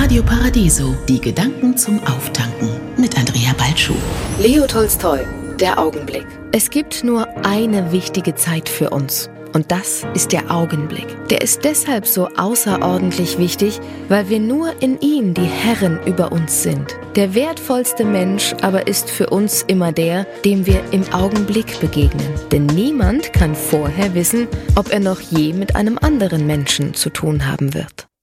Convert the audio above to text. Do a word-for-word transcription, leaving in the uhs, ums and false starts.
Radio Paradiso, die Gedanken zum Auftanken mit Andrea Baltschuh. Leo Tolstoi, der Augenblick. Es gibt nur eine wichtige Zeit für uns. Und das ist der Augenblick. Der ist deshalb so außerordentlich wichtig, weil wir nur in ihm die Herren über uns sind. Der wertvollste Mensch aber ist für uns immer der, dem wir im Augenblick begegnen. Denn niemand kann vorher wissen, ob er noch je mit einem anderen Menschen zu tun haben wird.